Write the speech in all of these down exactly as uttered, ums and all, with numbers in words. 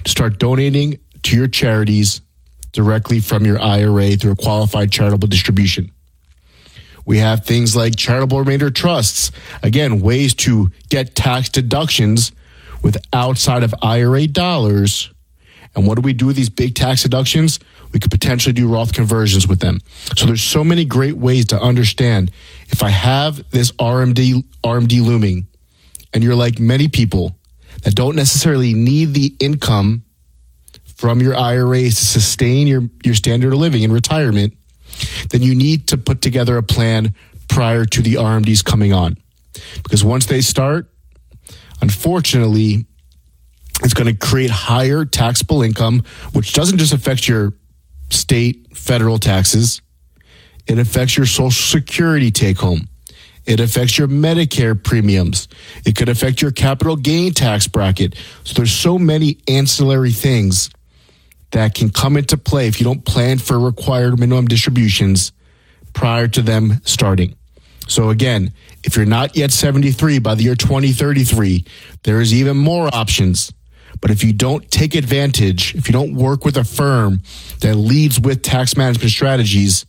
to start donating to your charities directly from your I R A through a qualified charitable distribution. We have things like charitable remainder trusts. Again, ways to get tax deductions with outside of I R A dollars. And what do we do with these big tax deductions? We could potentially do Roth conversions with them. So there's so many great ways to understand. If I have this R M D, R M D looming, and you're like many people that don't necessarily need the income from your I R As to sustain your, your standard of living in retirement, then you need to put together a plan prior to the R M Ds coming on. Because once they start, unfortunately, it's going to create higher taxable income, which doesn't just affect your state, federal taxes. It affects your Social Security take home. It affects your Medicare premiums. It could affect your capital gain tax bracket. So there's so many ancillary things that can come into play if you don't plan for required minimum distributions prior to them starting. So again, if you're not yet seventy-three by the year twenty thirty-three, there is even more options. But if you don't take advantage, if you don't work with a firm that leads with tax management strategies,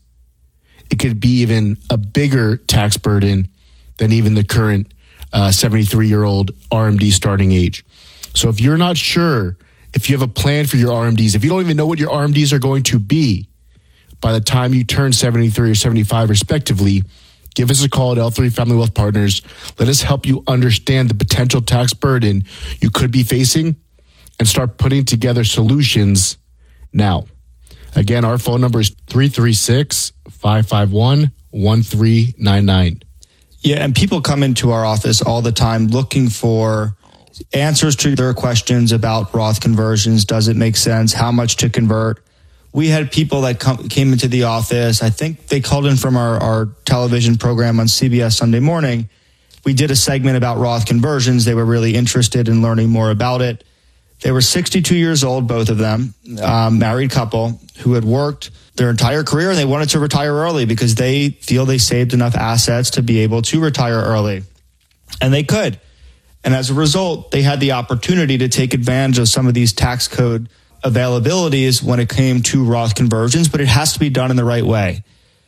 it could be even a bigger tax burden than even the current uh, seventy-three-year-old R M D starting age. So if you're not sure, if you have a plan for your R M Ds, if you don't even know what your R M Ds are going to be by the time you turn seventy-three or seventy-five respectively, give us a call at L three Family Wealth Partners. Let us help you understand the potential tax burden you could be facing and start putting together solutions now. Again, our phone number is three three six, five five one, one three nine nine. Yeah, and people come into our office all the time looking for answers to their questions about Roth conversions. Does it make sense? How much to convert? We had people that come, came into the office. I think they called in from our, our television program on C B S Sunday Morning. We did a segment about Roth conversions. They were really interested in learning more about it. They were sixty-two years old, both of them, um, married couple who had worked their entire career, and they wanted to retire early because they feel they saved enough assets to be able to retire early. And they could. And as a result, they had the opportunity to take advantage of some of these tax code availabilities when it came to Roth conversions, but it has to be done in the right way.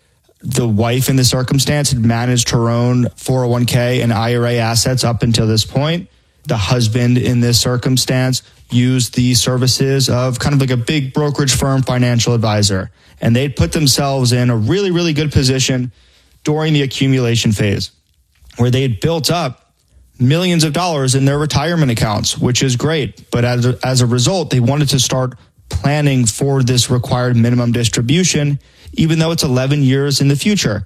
The wife in this circumstance had managed her own four oh one k and I R A assets up until this point. The husband in this circumstance used the services of kind of like a big brokerage firm financial advisor. And they'd put themselves in a really, really good position during the accumulation phase where they had built up millions of dollars in their retirement accounts, which is great. But as a, as a result, they wanted to start planning for this required minimum distribution, even though it's eleven years in the future.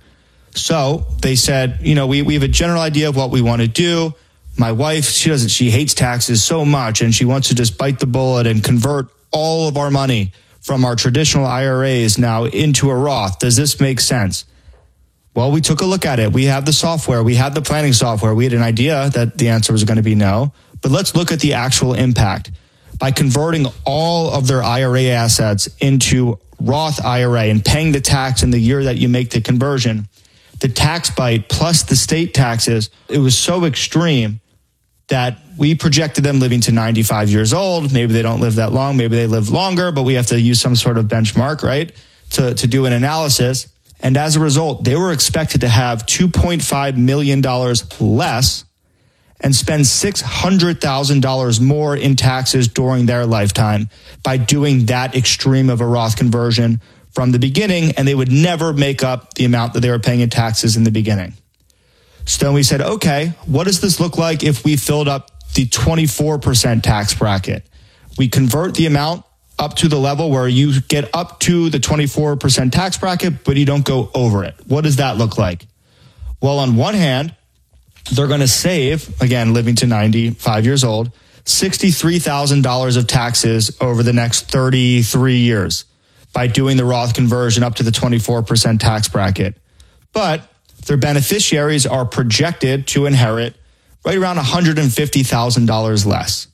So they said, you know, we, we have a general idea of what we want to do. My wife, she doesn't, she hates taxes so much, and she wants to just bite the bullet and convert all of our money from our traditional I R As now into a Roth. Does this make sense? Well, we took a look at it. We have the software. We had the planning software. We had an idea that the answer was going to be no. But let's look at the actual impact. By converting all of their I R A assets into Roth I R A and paying the tax in the year that you make the conversion, the tax bite plus the state taxes, it was so extreme that we projected them living to ninety-five years old. Maybe they don't live that long. Maybe they live longer, but we have to use some sort of benchmark, right, to, to do an analysis. And as a result, they were expected to have two point five million dollars less and spend six hundred thousand dollars more in taxes during their lifetime by doing that extreme of a Roth conversion from the beginning, and they would never make up the amount that they were paying in taxes in the beginning. So then we said, okay, what does this look like if we filled up the twenty-four percent tax bracket? We convert the amount up to the level where you get up to the twenty-four percent tax bracket, but you don't go over it. What does that look like? Well, on one hand, they're going to save, again, living to ninety-five years old, sixty-three thousand dollars of taxes over the next thirty-three years by doing the Roth conversion up to the twenty-four percent tax bracket. But their beneficiaries are projected to inherit right around one hundred fifty thousand dollars less.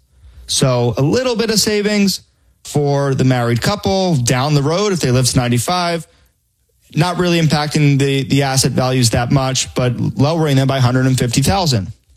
So a little bit of savings for the married couple down the road if they live to ninety-five, not really impacting the, the asset values that much, but lowering them by one hundred fifty thousand dollars.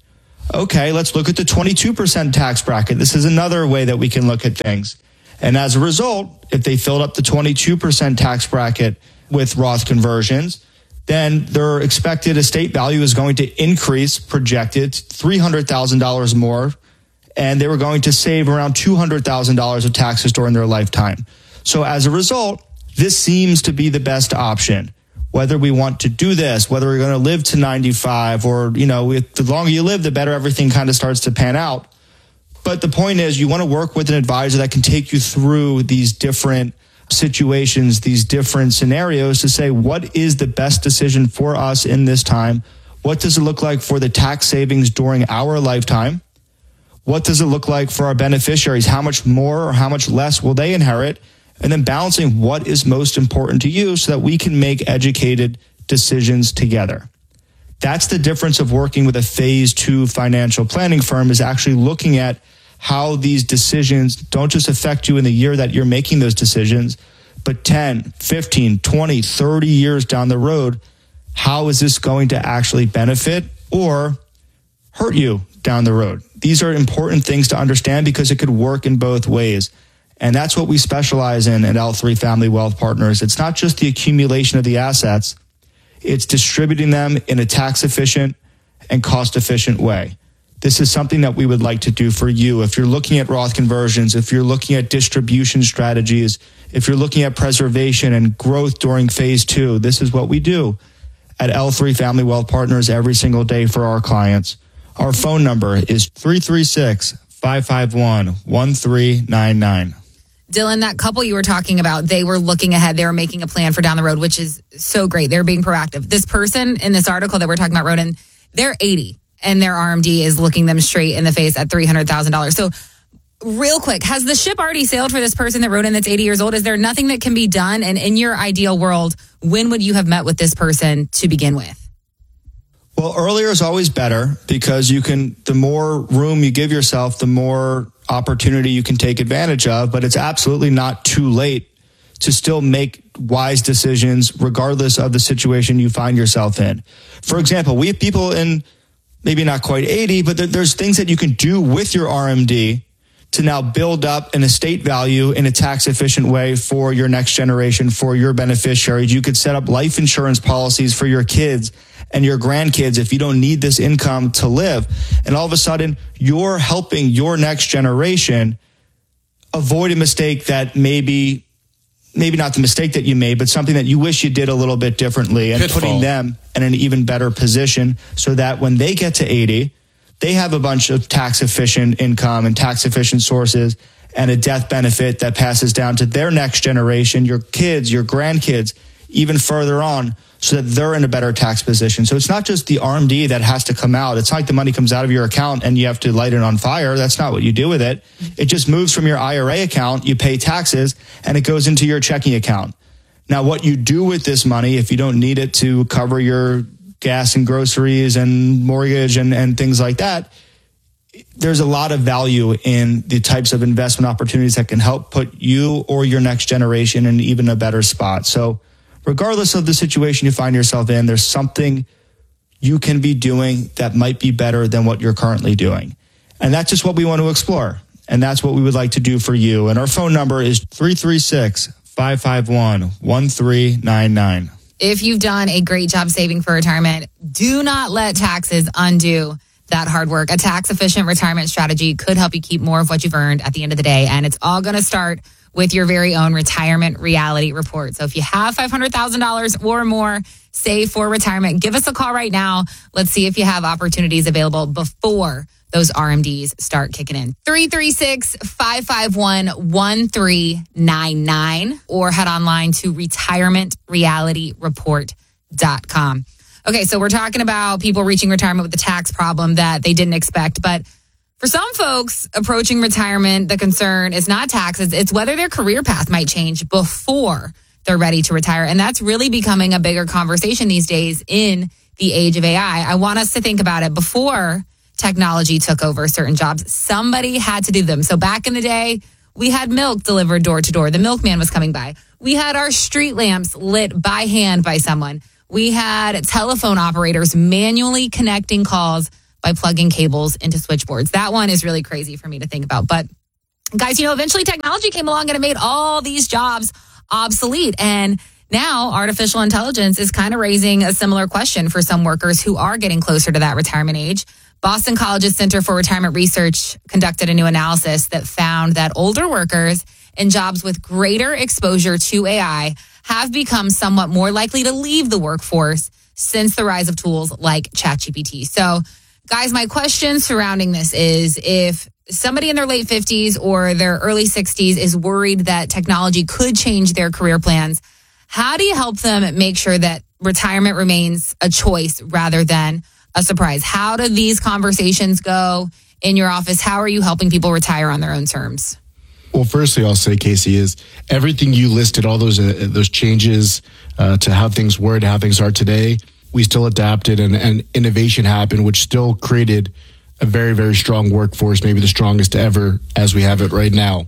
Okay, let's look at the twenty-two percent tax bracket. This is another way that we can look at things. And as a result, if they filled up the twenty-two percent tax bracket with Roth conversions, then their expected estate value is going to increase, projected three hundred thousand dollars more, and they were going to save around two hundred thousand dollars of taxes during their lifetime. So as a result, this seems to be the best option. Whether we want to do this, whether we're going to live to ninety-five, or, you know, if, the longer you live, the better everything kind of starts to pan out. But the point is, you want to work with an advisor that can take you through these different situations, these different scenarios to say, what is the best decision for us in this time? What does it look like for the tax savings during our lifetime? What does it look like for our beneficiaries? How much more or how much less will they inherit? And then balancing what is most important to you so that we can make educated decisions together. That's the difference of working with a phase two financial planning firm, is actually looking at how these decisions don't just affect you in the year that you're making those decisions, but ten, fifteen, twenty, thirty years down the road. How is this going to actually benefit or hurt you down the road? These are important things to understand because it could work in both ways. And that's what we specialize in at L three Family Wealth Partners. It's not just the accumulation of the assets, it's distributing them in a tax efficient and cost efficient way. This is something that we would like to do for you. If you're looking at Roth conversions, if you're looking at distribution strategies, if you're looking at preservation and growth during phase two, this is what we do at L three Family Wealth Partners every single day for our clients. Our phone number is three three six, five five one, one three nine nine. Dylan, that couple you were talking about, they were looking ahead. They were making a plan for down the road, which is so great. They're being proactive. This person in this article that we're talking about wrote in, they're eighty, and their R M D is looking them straight in the face at three hundred thousand dollars. So real quick, has the ship already sailed for this person that wrote in that's eighty years old? Is there nothing that can be done? And in your ideal world, when would you have met with this person to begin with? Well, earlier is always better because you can, the more room you give yourself, the more opportunity you can take advantage of, but it's absolutely not too late to still make wise decisions regardless of the situation you find yourself in. For example, we have people in maybe not quite eighty, but there's things that you can do with your R M D to now build up an estate value in a tax efficient way for your next generation, for your beneficiaries. You could set up life insurance policies for your kids and your grandkids if you don't need this income to live. And all of a sudden, you're helping your next generation avoid a mistake that maybe, maybe not the mistake that you made, but something that you wish you did a little bit differently, and Pitfall. Putting them in an even better position so that when they get to eighty, they have a bunch of tax efficient income and tax efficient sources and a death benefit that passes down to their next generation, your kids, your grandkids, even further on, so that they're in a better tax position. So it's not just the R M D that has to come out. It's not like the money comes out of your account and you have to light it on fire. That's not what you do with it. It just moves from your I R A account, you pay taxes, and it goes into your checking account. Now, what you do with this money, if you don't need it to cover your gas and groceries and mortgage and, and things like that, there's a lot of value in the types of investment opportunities that can help put you or your next generation in even a better spot. So regardless of the situation you find yourself in, there's something you can be doing that might be better than what you're currently doing. And that's just what we want to explore. And that's what we would like to do for you. And our phone number is three three six, five five one, one three nine nine. If you've done a great job saving for retirement, do not let taxes undo that hard work. A tax-efficient retirement strategy could help you keep more of what you've earned at the end of the day. And it's all going to start with your very own retirement reality report. So if you have five hundred thousand dollars or more saved for retirement, give us a call right now. Let's see if you have opportunities available before those R M Ds start kicking in. three three six, five five one, one three nine nine or head online to retirement reality report dot com. Okay, so we're talking about people reaching retirement with a tax problem that they didn't expect. But for some folks approaching retirement, the concern is not taxes. It's whether their career path might change before they're ready to retire. And that's really becoming a bigger conversation these days in the age of A I. I want us to think about it. Before technology took over certain jobs, somebody had to do them. So back in the day, we had milk delivered door to door. The milkman was coming by. We had our street lamps lit by hand by someone. We had telephone operators manually connecting calls by plugging cables into switchboards. That one is really crazy for me to think about. But guys, you know, eventually technology came along and it made all these jobs obsolete. And now artificial intelligence is kind of raising a similar question for some workers who are getting closer to that retirement age. Boston College's Center for Retirement Research conducted a new analysis that found that older workers in jobs with greater exposure to A I have become somewhat more likely to leave the workforce since the rise of tools like ChatGPT. So, guys, my question surrounding this is, if somebody in their late fifties or their early sixties is worried that technology could change their career plans, how do you help them make sure that retirement remains a choice rather than a surprise? How do these conversations go in your office? How are you helping people retire on their own terms? Well, firstly, I'll say, Casey, is everything you listed, all those uh, those changes uh, to how things were to how things are today, we still adapted and, and innovation happened, which still created a very, very strong workforce, maybe the strongest ever as we have it right now.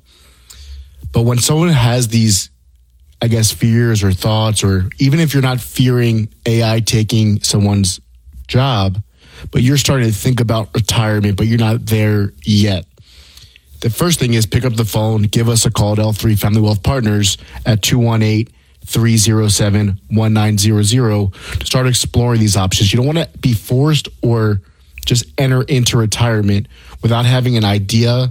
But when someone has these, I guess, fears or thoughts, or even if you're not fearing A I taking someone's job, but you're starting to think about retirement, but you're not there yet, the first thing is pick up the phone, give us a call at L three Family Wealth Partners at two one eight, three oh seven, one nine zero zero to start exploring these options. You don't want to be forced or just enter into retirement without having an idea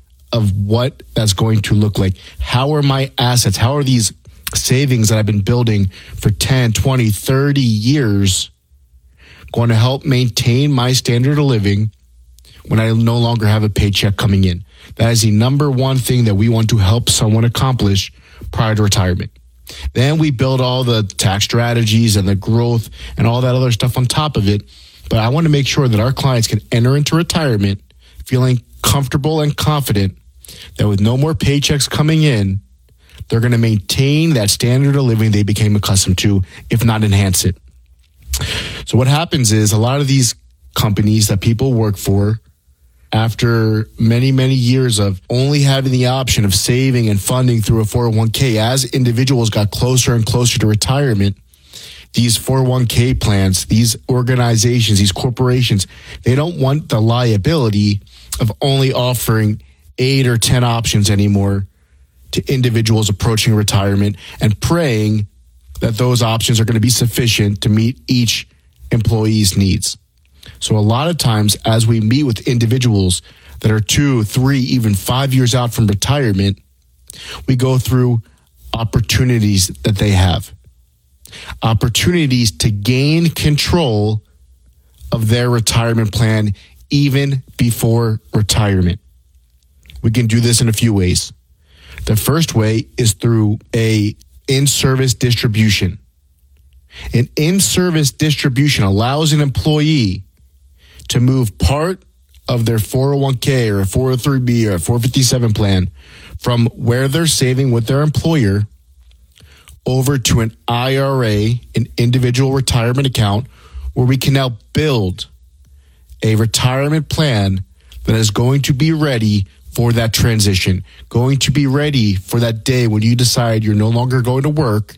of what that's going to look like. How are my assets? How are these savings that I've been building for ten, twenty, thirty years going to help maintain my standard of living when I no longer have a paycheck coming in? That is the number one thing that we want to help someone accomplish prior to retirement. Then we build all the tax strategies and the growth and all that other stuff on top of it. But I want to make sure that our clients can enter into retirement feeling comfortable and confident that with no more paychecks coming in, they're going to maintain that standard of living they became accustomed to, if not enhance it. So what happens is a lot of these companies that people work for, after many, many years of only having the option of saving and funding through a four oh one k, as individuals got closer and closer to retirement, these four oh one k plans, these organizations, these corporations, they don't want the liability of only offering eight or ten options anymore to individuals approaching retirement and praying that those options are going to be sufficient to meet each employee's needs. So a lot of times as we meet with individuals that are two, three, even five years out from retirement, we go through opportunities that they have. Opportunities to gain control of their retirement plan even before retirement. We can do this in a few ways. The first way is through a in-service distribution. An in-service distribution allows an employee to move part of their four oh one k or a four oh three b or a four fifty-seven plan from where they're saving with their employer over to an I R A, an individual retirement account, where we can now build a retirement plan that is going to be ready for that transition, going to be ready for that day when you decide you're no longer going to work,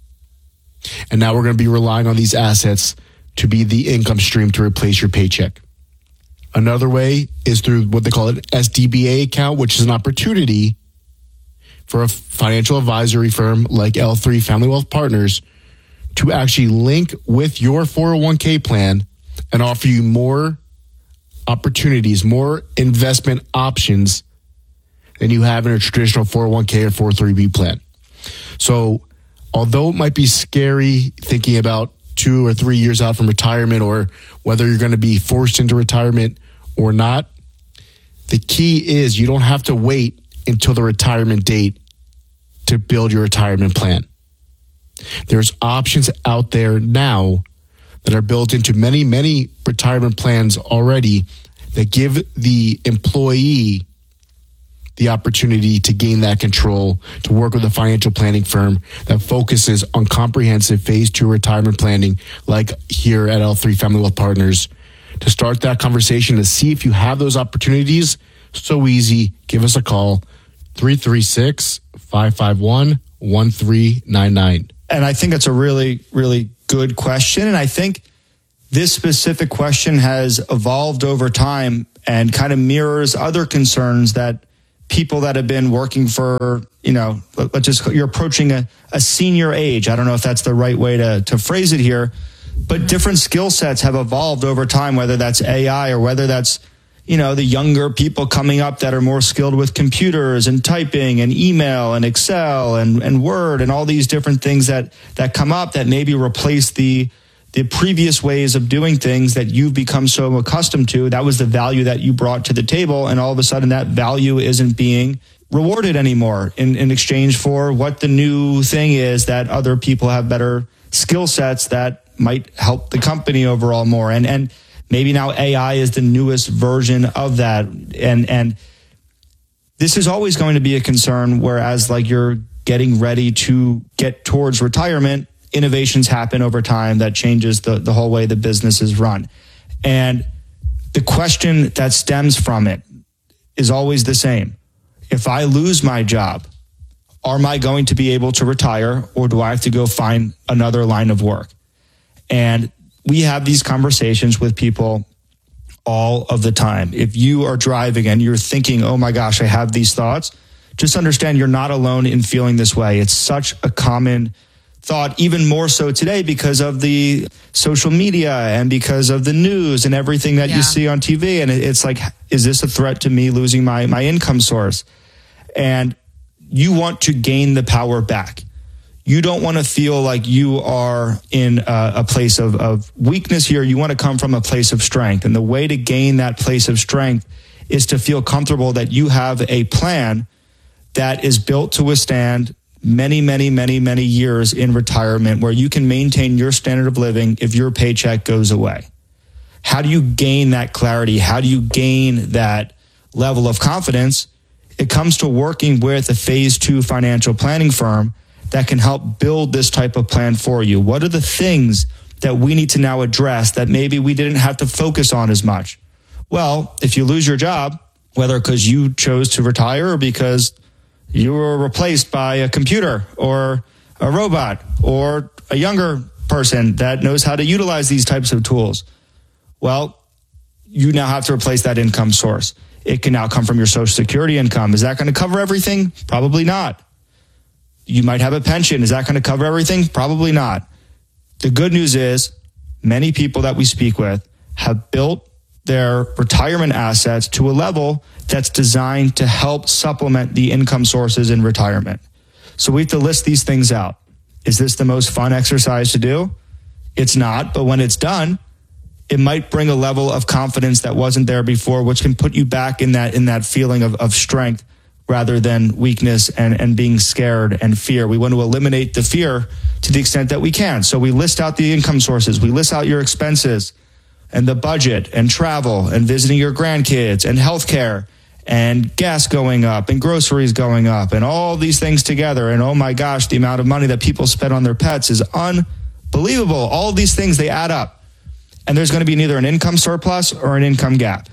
and now we're going to be relying on these assets to be the income stream to replace your paycheck. Another way is through what they call an S D B A account, which is an opportunity for a financial advisory firm like L three Family Wealth Partners to actually link with your four oh one k plan and offer you more opportunities, more investment options than you have in a traditional four oh one k or four oh three b plan. So although it might be scary thinking about two or three years out from retirement or whether you're going to be forced into retirement or not, the key is you don't have to wait until the retirement date to build your retirement plan. There's options out there now that are built into many, many retirement plans already that give the employee the opportunity to gain that control, to work with a financial planning firm that focuses on comprehensive phase two retirement planning, like here at L three Family Wealth Partners. To start that conversation, to see if you have those opportunities, so easy. Give us a call, three three six, five five one, one three nine nine. And I think that's a really, really good question. And I think this specific question has evolved over time and kind of mirrors other concerns that people that have been working for, you know, let's just, you're approaching a, a senior age. I don't know if that's the right way to, to phrase it here, but different skill sets have evolved over time, whether that's A I or whether that's, you know, the younger people coming up that are more skilled with computers and typing and email and Excel and, and Word and all these different things that, that come up that maybe replace the, the previous ways of doing things that you've become so accustomed to. That was the value that you brought to the table. And all of a sudden that value isn't being rewarded anymore in, in exchange for what the new thing is that other people have better skill sets that might help the company overall more. And, and maybe now A I is the newest version of that. And, and this is always going to be a concern, whereas like you're getting ready to get towards retirement, innovations happen over time that changes the, the whole way the business is run. And the question that stems from it is always the same. If I lose my job, am I going to be able to retire, or do I have to go find another line of work? And we have these conversations with people all of the time. If you are driving and you're thinking, oh my gosh, I have these thoughts, just understand you're not alone in feeling this way. It's such a common thought, even more so today because of the social media and because of the news and everything that yeah. you see on T V. And it's like, is this a threat to me losing my, my income source? And you want to gain the power back. You don't want to feel like you are in a, a place of, of weakness here. You want to come from a place of strength. And the way to gain that place of strength is to feel comfortable that you have a plan that is built to withstand many, many, many, many years in retirement, where you can maintain your standard of living if your paycheck goes away. How do you gain that clarity? How do you gain that level of confidence? It comes to working with a phase two financial planning firm that can help build this type of plan for you. What are the things that we need to now address that maybe we didn't have to focus on as much? Well, if you lose your job, whether because you chose to retire or because you were replaced by a computer or a robot or a younger person that knows how to utilize these types of tools, well, you now have to replace that income source. It can now come from your Social Security income. Is that going to cover everything? Probably not. You might have a pension. Is that going to cover everything? Probably not. The good news is many people that we speak with have built their retirement assets to a level that's designed to help supplement the income sources in retirement. So we have to list these things out. Is this the most fun exercise to do? It's not, but when it's done, it might bring a level of confidence that wasn't there before, which can put you back in that in that feeling of, of strength rather than weakness and, and being scared and fear. We want to eliminate the fear to the extent that we can. So we list out the income sources. We list out your expenses and the budget and travel and visiting your grandkids and healthcare and gas going up and groceries going up and all these things together. And oh my gosh, the amount of money that people spend on their pets is unbelievable. All these things, they add up. And there's going to be neither an income surplus or an income gap.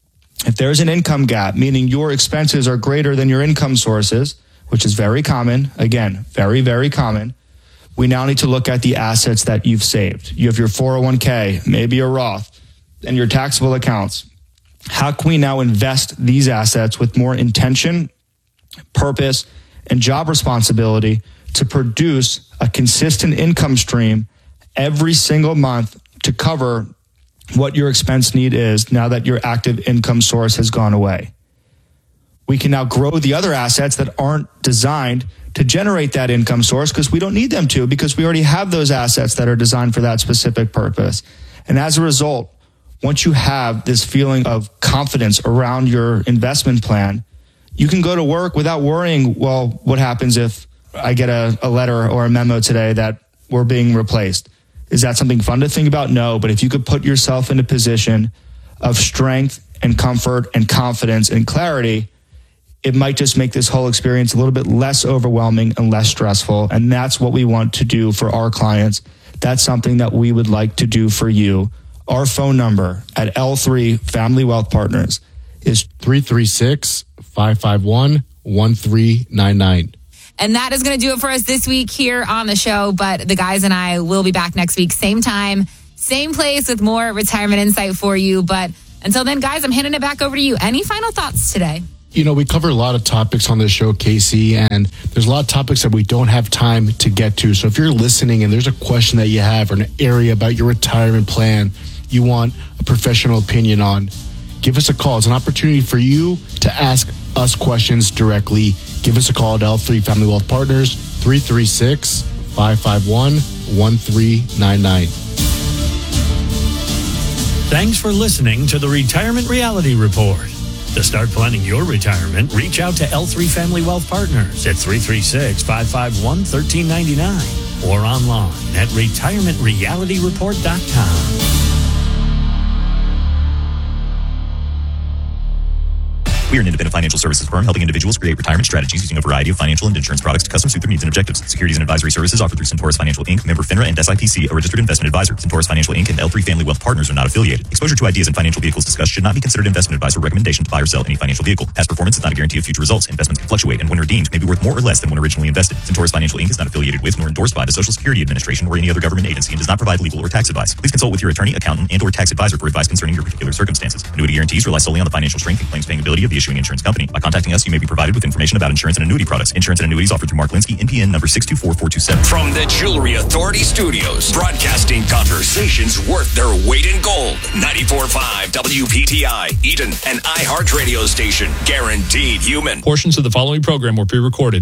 If there's an income gap, meaning your expenses are greater than your income sources, which is very common, again, very, very common, we now need to look at the assets that you've saved. You have your four oh one k, maybe a Roth, and your taxable accounts. How can we now invest these assets with more intention, purpose, and job responsibility to produce a consistent income stream every single month to cover what your expense need is now that your active income source has gone away? We can now grow the other assets that aren't designed to generate that income source because we don't need them to, because we already have those assets that are designed for that specific purpose. And as a result, once you have this feeling of confidence around your investment plan, you can go to work without worrying, well, what happens if I get a, a letter or a memo today that we're being replaced? Is that something fun to think about? No, but if you could put yourself in a position of strength and comfort and confidence and clarity, it might just make this whole experience a little bit less overwhelming and less stressful. And that's what we want to do for our clients. That's something that we would like to do for you. Our phone number at L three Family Wealth Partners is three three six, five five one, one three nine nine. And that is going to do it for us this week here on the show. But the guys and I will be back next week, same time, Same place with more retirement insight for you. But until then, guys, I'm handing it back over to you. Any final thoughts today? You know, we cover a lot of topics on this show, Casey, and there's a lot of topics that we don't have time to get to. So if you're listening and there's a question that you have or an area about your retirement plan you want a professional opinion on, give us a call. It's an opportunity for you to ask us questions directly. Give us a call at L three Family Wealth Partners, three three six, five five one, one three nine nine. Thanks for listening to the Retirement Reality Report. To start planning your retirement, reach out to L three Family Wealth Partners at three three six, five five one, one three nine nine or online at retirement reality report dot com. We are an independent financial services firm helping individuals create retirement strategies using a variety of financial and insurance products to custom suit their needs and objectives. Securities and advisory services offered through Centaurus Financial Incorporated, member FINRA and S I P C, a registered investment advisor. Centaurus Financial Incorporated and L three Family Wealth Partners are not affiliated. Exposure to ideas and financial vehicles discussed should not be considered investment advice or recommendation to buy or sell any financial vehicle. Past performance is not a guarantee of future results. Investments can fluctuate and when redeemed may be worth more or less than when originally invested. Centaurus Financial Incorporated is not affiliated with nor endorsed by the Social Security Administration or any other government agency and does not provide legal or tax advice. Please consult with your attorney, accountant, and or tax advisor for advice concerning your particular circumstances. Annuity guarantees rely solely on the financial strength and claims paying ability of the issuing insurance company. By contacting us, you may be provided with information about insurance and annuity products. Insurance and annuities offered through Mark Linsky, N P N number six two four four two seven. From the Jewelry Authority Studios, broadcasting conversations worth their weight in gold. ninety-four point five W P T I, Eden, an iHeart radio station. Guaranteed human. Portions of the following program were pre-recorded.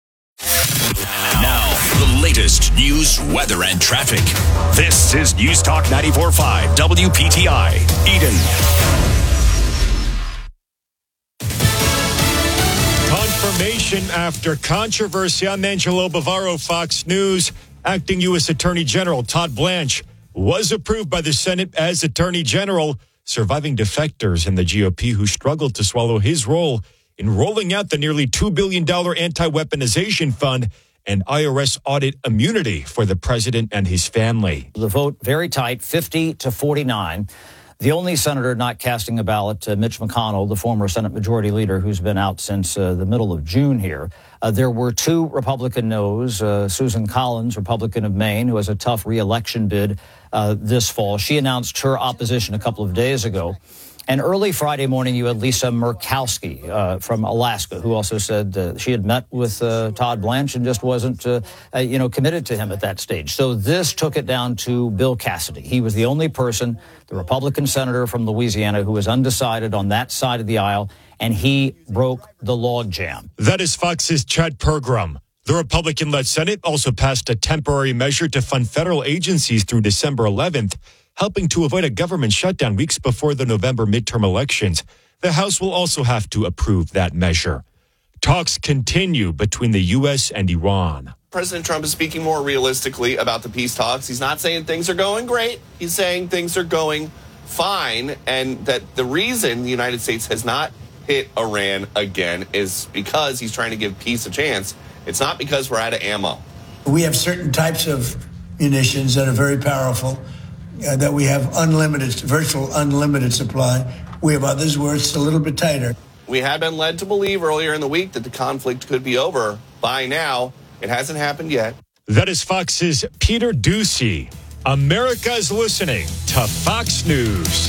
Now, the latest news, weather, and traffic. This is News Talk ninety-four point five W P T I, Eden. Confirmation after controversy. I'm Angelo Bavaro, Fox News. Acting U S Attorney General Todd Blanche was approved by the Senate as Attorney General, surviving defectors in the G O P who struggled to swallow his role in rolling out the nearly two billion dollars anti-weaponization fund and I R S audit immunity for the president and his family. The vote very tight, fifty to forty-nine. The only senator not casting a ballot, uh, Mitch McConnell, the former Senate Majority Leader who's been out since uh, the middle of June here. Uh, there were two Republican noes. Uh, Susan Collins, Republican of Maine, who has a tough re-election bid uh, this fall. She announced her opposition a couple of days ago. And early Friday morning, you had Lisa Murkowski uh, from Alaska, who also said uh, she had met with uh, Todd Blanche and just wasn't, uh, uh, you know, committed to him at that stage. So this took it down to Bill Cassidy. He was the only person, the Republican senator from Louisiana, who was undecided on that side of the aisle, and he broke the logjam. That is Fox's Chad Pergram. The Republican-led Senate also passed a temporary measure to fund federal agencies through December eleventh, helping to avoid a government shutdown weeks before the November midterm elections. The House will also have to approve that measure. Talks continue between the U S and Iran. President Trump is speaking more realistically about the peace talks. He's not saying things are going great. He's saying things are going fine, and that the reason the United States has not hit Iran again is because he's trying to give peace a chance. It's not because we're out of ammo. We have certain types of munitions that are very powerful, Uh, that we have unlimited, virtual unlimited supply. We have others where it's a little bit tighter. We had been led to believe earlier in the week that the conflict could be over by now. It hasn't happened yet. That is Fox's Peter Doocy. America's listening to Fox News.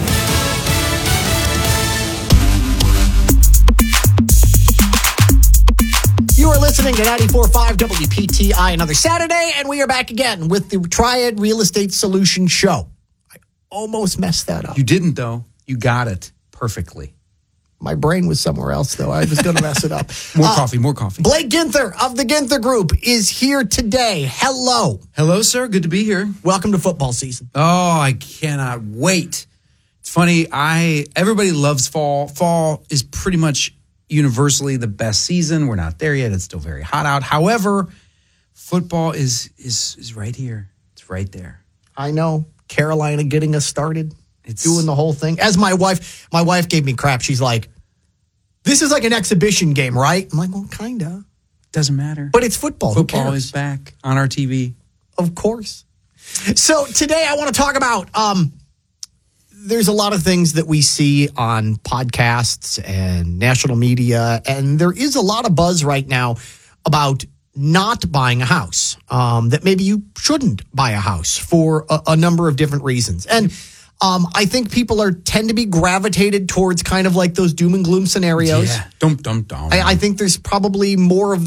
You are listening to ninety-four point five W P T I, another Saturday, and we are back again with the Triad Real Estate Solution Show. I almost messed that up. You didn't, though. You got it perfectly. My brain was somewhere else, though. I was going to mess it up. More uh, coffee, more coffee. Blake Ginther of the Ginther Group is here today. Hello. Hello, sir. Good to be here. Welcome to football season. Oh, I cannot wait. It's funny. I everybody loves fall. Fall is pretty much universally the best season. We're not there yet. It's still very hot out. However, football is is is right here. It's right there. I know. Carolina getting us started. It's doing the whole thing. As my wife, my wife gave me crap. She's like, this is like an exhibition game, right? I'm like, well, kind of. Doesn't matter. But it's football. Football is back on our T V. Of course. So today I want to talk about, um, there's a lot of things that we see on podcasts and national media, and there is a lot of buzz right now about not buying a house, um, that maybe you shouldn't buy a house for a, a number of different reasons. And um, I think people are tend to be gravitated towards kind of like those doom and gloom scenarios. Yeah, dum, dum, dum. I, I think there's probably more of